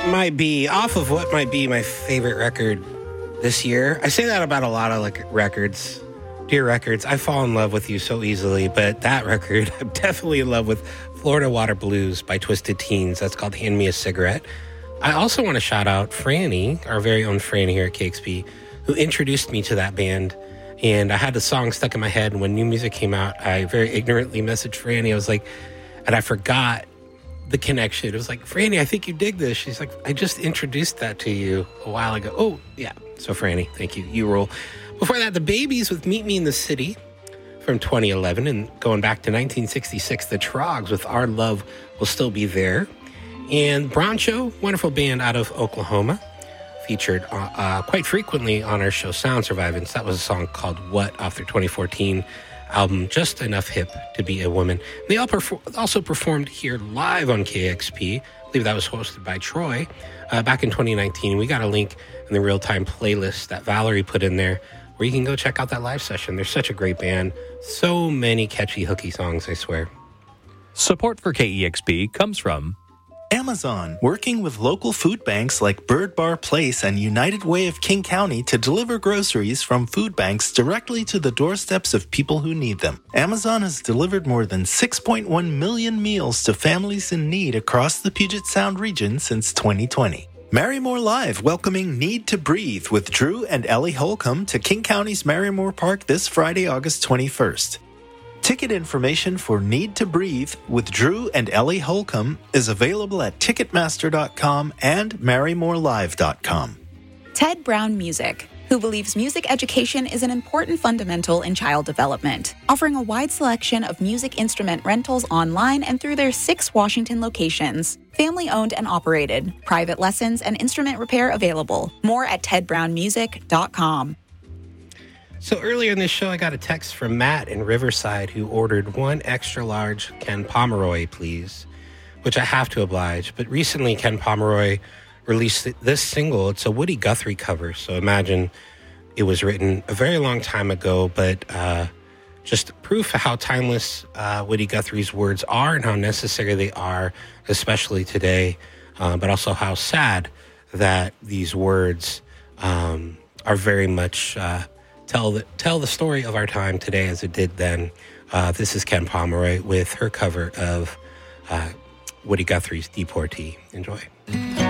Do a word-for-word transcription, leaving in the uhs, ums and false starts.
might be, off of what might be my favorite record this year. I say that about a lot of like records, dear records. I fall in love with you so easily, but that record, I'm definitely in love with Florida Water Blues by Twisted Teens. That's called Hand Me a Cigarette. I also want to shout out Franny, our very own Franny here at K X P, who introduced me to that band. And I had the song stuck in my head. And when new music came out, I very ignorantly messaged Franny. I was like, and I forgot the connection. It was like, Franny, I think you dig this. She's like, I just introduced that to you a while ago. Oh, yeah. So Franny, thank you. You rule. Before that, the Babies with Meet Me in the City from twenty eleven. And going back to nineteen sixty-six, the Trogs with Our Love Will Still Be There. And Broncho, wonderful band out of Oklahoma, featured uh, uh, quite frequently on our show Sound Survivance. That was a song called What off their twenty fourteen album, Just Enough Hip to Be a Woman. They all perfor- also performed here live on K X P. I believe that was hosted by Troy uh, back in twenty nineteen. We got a link in the real-time playlist that Valerie put in there where you can go check out that live session. They're such a great band. So many catchy, hooky songs, I swear. Support for K E X P comes from Amazon, working with local food banks like Bird Bar Place and United Way of King County to deliver groceries from food banks directly to the doorsteps of people who need them. Amazon has delivered more than six point one million meals to families in need across the Puget Sound region since twenty twenty. Marymore Live welcoming Need to Breathe with Drew and Ellie Holcomb to King County's Marymore Park this Friday, August twenty-first. Ticket information for Need to Breathe with Drew and Ellie Holcomb is available at Ticketmaster dot com and Marymore Live dot com. Ted Brown Music, who believes music education is an important fundamental in child development, offering a wide selection of music instrument rentals online and through their six Washington locations. Family-owned and operated, private lessons and instrument repair available. More at ted brown music dot com. So earlier in this show, I got a text from Matt in Riverside who ordered one extra large Ken Pomeroy, please, which I have to oblige. But recently, Ken Pomeroy released this single. It's a Woody Guthrie cover. So imagine it was written a very long time ago, but uh, just proof of how timeless uh, Woody Guthrie's words are and how necessary they are, especially today, uh, but also how sad that these words um, are very much... Uh, Tell the, tell the story of our time today as it did then. Uh, this is Ken Pomeroy with her cover of uh, Woody Guthrie's Deportee. Enjoy.